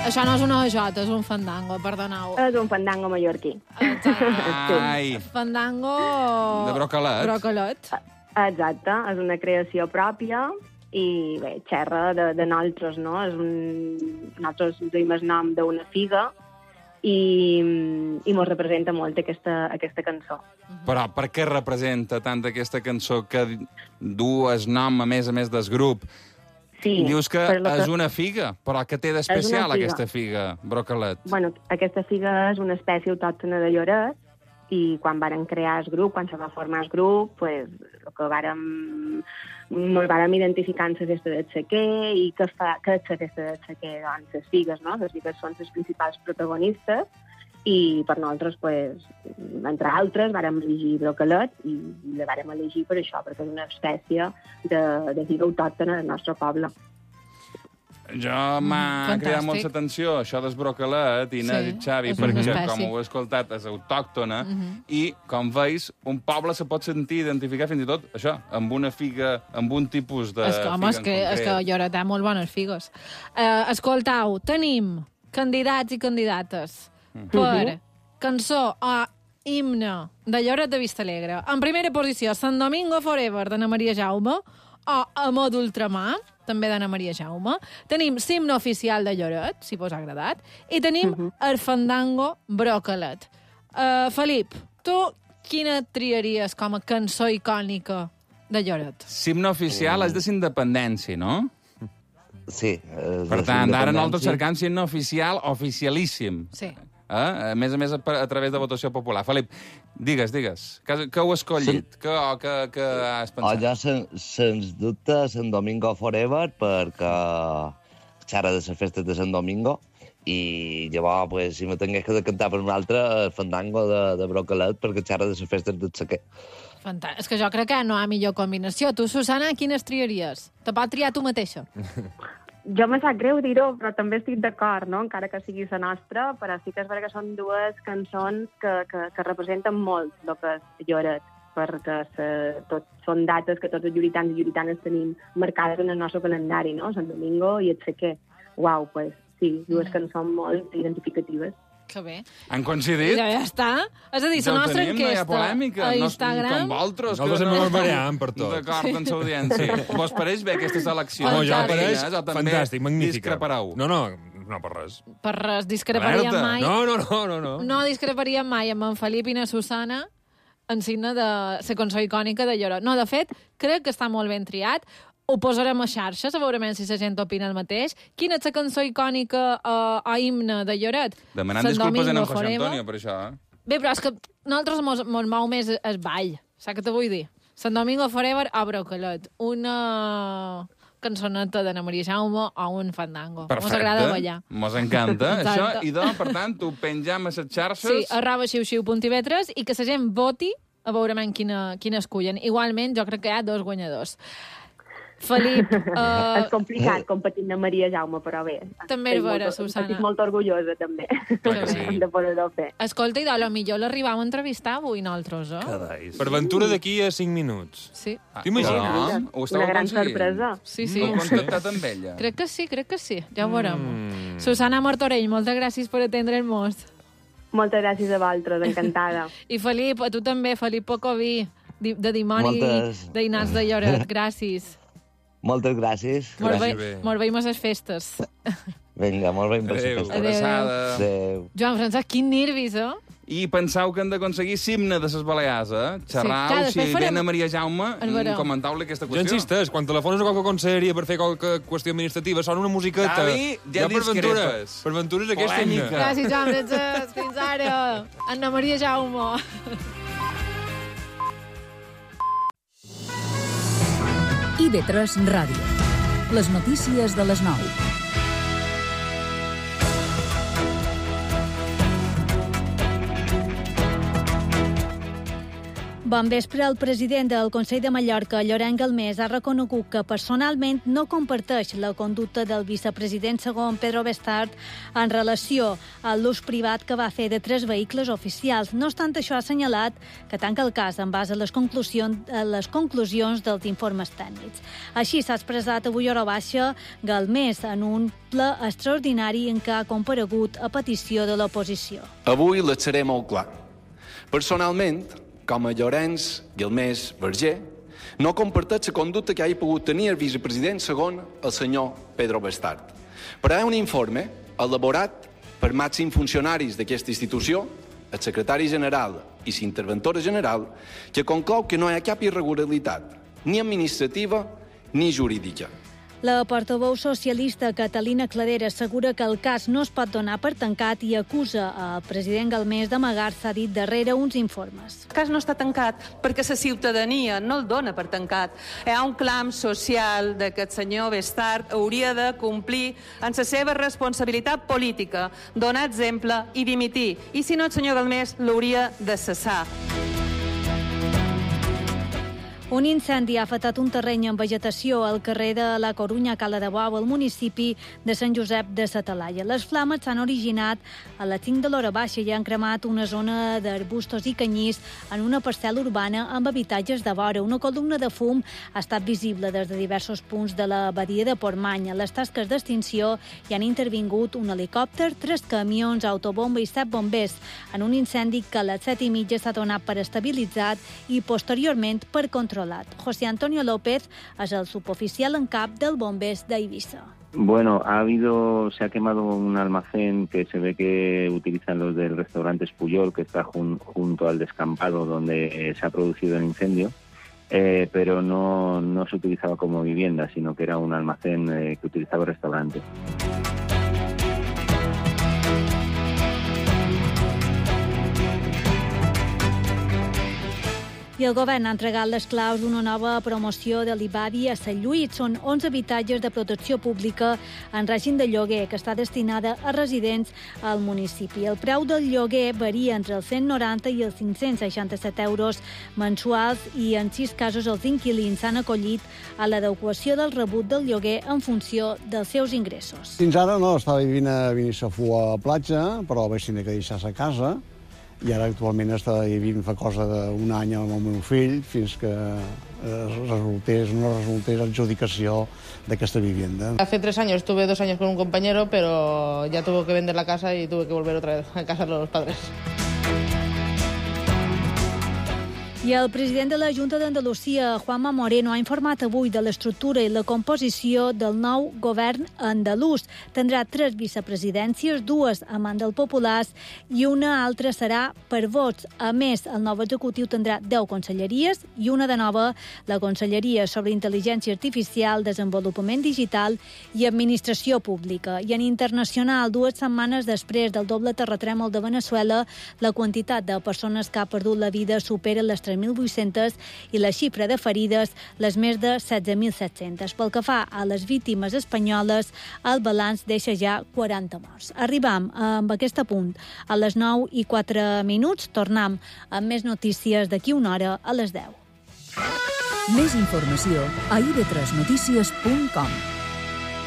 Això no és una jota, és un fandango, perdoneu. És un fandango mallorquí. Ai, Fandango... de brocalet. Brocalet. Exacte, és una creació pròpia i bé, xerra de nosaltres, no? Nosaltres duim el nom d'una figa i mos representa molt aquesta cançó. Però per què representa tant aquesta cançó que du el nom, a més del grup? Sí, Dius que és una figa, però què té d'especial aquesta figa, brocalet? Bueno, aquesta figa és una espècie autòctona de Lloret i quan varen crear el grup, quan se va formar el grup, pues, el que ens vàrem identificar amb la festa del sequer i què és la festa del sequer? Doncs les figues, no? Les figues són les principals protagonistes i per nosaltres, pues, entre altres, vàrem elegir brocalet i la vàrem elegir per això, perquè és una espècie de figa autòctona del nostre poble. Jo m'ha cridat molt l'atenció, això del brocalet, i Inés i Xavi, perquè, com ho he escoltat, és autòctona, i, com veus, un poble se pot sentir identificar fins i tot, això, amb una figa, amb un tipus de figa en concret. És que Lloret té molt bones figues. Escoltau, tenim candidats i candidates per cançó o himne de Lloret de Vistalegre. En primera posició, Sant Domingo Forever, d'Anna Maria Jaume, o Amor d'Ultramar, també d'Anna Maria Jaume. Tenim l'himne oficial de Lloret, si vos ha agradat, i tenim el fandango brocalet. Felip, tu quina triaries com a cançó icònica de Lloret? L'himne oficial és de l'independència, no? Sí. Per tant, ara nosaltres cercam l'himne oficial oficialíssim. Sí. A més a través de votació popular. Felip, digues. Què heu escollit? Què has pensat? Jo, sens dubte, Sant Domingo Forever, perquè xerra de les festes de Sant Domingo, i llavors, pues, si me tingués que cantar per un altre, el fandango de brocalet, perquè xerra de les festes del sequer. Fantàstic. És que jo crec que no hi ha millor combinació. Tu, Susana, quines triaries? Te pots triar tu mateixa. Jo me sap greu dir-ho, però també estic d'acord, no? Encara que sigui la nostra, però sí que és veritat que són dues cançons que representen molt el que és Lloret, perquè són dates que tots els lloretans i lloretanes tenim marcades en el nostre calendari, no? Sant Domingo i el sequer. Uau, pues sí, dues cançons molt identificatives. Que bé. Han coincidit? Ja està. És a dir, la nostra enquesta no hi ha polèmica. a Instagram... Com vosaltres. No ens hem barallant per tot. D'acord, amb l'audiència. Vos pareix bé aquesta selecció? No, ja pareix fantàstic, magnífica. Discrepareu? No per res. Per res, discreparíem mai. No. No discreparíem mai amb en Felip i na Susana en signe de la cançó icònica de Lloret. No, de fet, crec que està molt ben triat. Ho posarem a xarxes, a veure si la gent opina el mateix. Quina és la cançó icònica o himne de Lloret? Demanant disculpes a en José Antonio per això, Bé, però és que nosaltres mos mou més el ball. Saps què te vull dir? Sant Domingo Forever o Brocalet. Una cançoneta d'Anna Maria Jaume o un fandango. Perfecte. Mos agrada ballar. Mos encanta. Això, i doncs, per tant, ho penjam a les xarxes. Sí, @xiu-xiu.tv3 i que la gent voti a veure quina escullen. Igualment, jo crec que hi ha 2 guanyadors. Felip... És complicat competint amb Maria Jaume, però bé. També és vera, Susana. Estic molt orgullosa, també, de poder-ho fer. Escolta, i de lo millor l'arribam a entrevistar avui nosaltres, Per aventura d'aquí a 5 minuts. Sí. T'imagines? Una gran sorpresa. Sí. Heu contactat amb ella? Crec que sí. Ja ho veurem. Susana Martorell, moltes gràcies per atendre'ns. Moltes gràcies a vosaltres, encantada. I Felip, a tu també, Felip Pocoví, de Dimoni d'Inats de Lloret. Gràcies. Moltes gràcies. Molt veiem a les festes. Vinga, molt bé. Abraçada. Adéu. Joan Francesc, quin nervis, I penseu que hem d'aconseguir l'himne de les Balears, Xerrau, si ven a Maria Jaume, comentau-li aquesta qüestió. Jo insisteix, quan telefones a qualque conselleria per fer qualque qüestió administrativa, sona una musiqueta. Xavi, ja discrepes. Per aventura és aquest himne. Gràcies, Joan Francesc. Fins ara. Anna Maria Jaume. IB3 Ràdio. Les notícies de les 9. Bon vespre. El president del Consell de Mallorca, Llorenç Galmés, ha reconegut que personalment no comparteix la conducta del vicepresident segon, Pedro Bestart, en relació a l'ús privat que va fer de 3 vehicles oficials. No obstant això, ha assenyalat que tanca el cas en base a les conclusions dels informes tècnics. Així s'ha expressat avui a hora baixa Galmés en un ple extraordinari en què ha comparegut a petició de l'oposició. Avui les seré molt clar. Personalment, com a Llorenç Galmés Verger, no comparteix la conducta que hagi pogut tenir el vicepresident segon, el senyor Pedro Bestart. Però hi ha un informe elaborat per màxims funcionaris d'aquesta institució, el secretari general i l'interventora general, que conclou que no hi ha cap irregularitat, ni administrativa ni jurídica. La portaveu socialista Catalina Cladera assegura que el cas no es pot donar per tancat i acusa al president Galmés d'amagar-se, dit darrere uns informes. El cas no està tancat perquè la ciutadania no el dona per tancat. Hi ha un clam social de que el senyor Bestart hauria de complir en la seva responsabilitat política, donar exemple i dimitir. I si no, el senyor Galmés l'hauria de cessar. Un incendi ha afectat un terreny amb vegetació al carrer de la Corunya, Cala de Bou, al municipi de Sant Josep de sa Talaia. Les flames s'han originat a les 5 de l'hora baixa i han cremat una zona d'arbustos i canyís en una parcel·la urbana amb habitatges de vora. Una columna de fum ha estat visible des de diversos punts de la badia de Portmany. A les tasques d'extinció hi han intervingut un helicòpter, 3 camions, autobomba i 7 bombers en un incendi que a les 7:30 s'ha donat per estabilitzat i posteriorment per controlar. José Antonio López es el suboficial en cap del Bombers de Eivissa. Bueno, se ha quemado un almacén que se ve que utilizan los del restaurante Espuyol, que está junto al descampado donde se ha producido el incendio, pero no se utilizaba como vivienda, sino que era un almacén que utilizaba el restaurante. I el govern ha entregat les claus d'una nova promoció de l'Ibadi a Sant Lluís. Són 11 habitatges de protecció pública en règim de lloguer que està destinada a residents al municipi. El preu del lloguer varia entre els 190 i els 567 euros mensuals i en 6 casos els inquilins s'han acollit a l'adequació del rebut del lloguer en funció dels seus ingressos. Fins ara no, estava vivint a Benissafú a platja, però vaig tenir que deixar sa casa. I ara actualment està vivint fa cosa d'un any amb el meu fill fins que resultés o no resultés adjudicació d'aquesta vivienda. Hace 3 años estuve 2 años con un compañero, pero ya tuvo que vender la casa y tuve que volver otra vez a casa de los padres. I el president de la Junta d'Andalusia, Juanma Moreno, ha informat avui de l'estructura i la composició del nou govern andalús. Tindrà 3 vicepresidències, 2 a mans dels populars i una altra serà per vots. A més, el nou executiu tindrà 10 conselleries i una de nova, la Conselleria sobre Intel·ligència Artificial, Desenvolupament Digital i Administració Pública. I en internacional, 2 setmanes després del doble terratrèmol de Veneçuela, la quantitat de persones que ha perdut la vida supera les 3.800 i la xifra de ferides les més de 16.700. Pel que fa a les víctimes espanyoles, el balanç deixa ja 40 morts. Arribam amb aquest punt a les 9:04. Tornem amb més notícies d'aquí una hora a les 10. Més informació a ib3notícies.com.